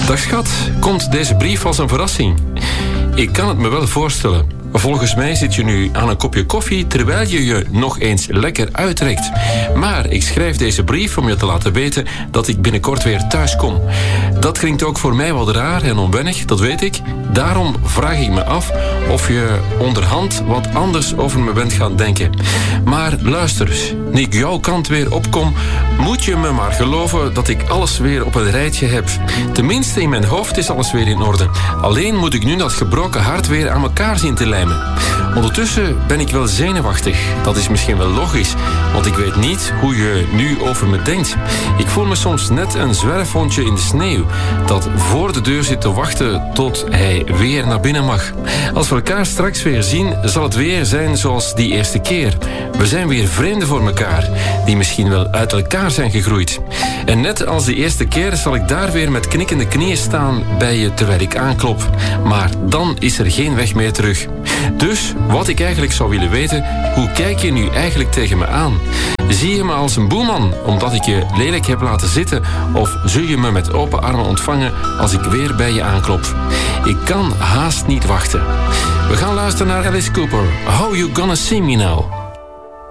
Dag schat, komt deze brief als een verrassing? Ik kan het me wel voorstellen. Volgens mij zit je nu aan een kopje koffie terwijl je je nog eens lekker uitrekt. Maar ik schrijf deze brief om je te laten weten dat ik binnenkort weer thuis kom. Dat klinkt ook voor mij wat raar en onwennig, dat weet ik. Daarom vraag ik me af of je onderhand wat anders over me bent gaan denken. Maar luister eens, nu ik jouw kant weer opkom, moet je me maar geloven dat ik alles weer op een rijtje heb. Tenminste, in mijn hoofd is alles weer in orde. Alleen moet ik nu dat gebroken hart weer aan elkaar zien te lijmen. Ondertussen ben ik wel zenuwachtig. Dat is misschien wel logisch, want ik weet niet hoe je nu over me denkt. Ik voel me soms net een zwerfhondje in de sneeuw dat voor de deur zit te wachten tot hij weer naar binnen mag. Als we elkaar straks weer zien, zal het weer zijn zoals die eerste keer. We zijn weer vreemden voor elkaar, die misschien wel uit elkaar zijn gegroeid. En net als de eerste keer zal ik daar weer met knikkende knieën staan bij je terwijl ik aanklop. Maar dan is er geen weg meer terug. Dus wat ik eigenlijk zou willen weten, hoe kijk je nu eigenlijk tegen me aan? Zie je me als een boeman omdat ik je lelijk heb laten zitten, of zul je me met open armen ontvangen als ik weer bij je aanklop? Ik kan haast niet wachten. We gaan luisteren naar Alice Cooper. How You Gonna See Me Now?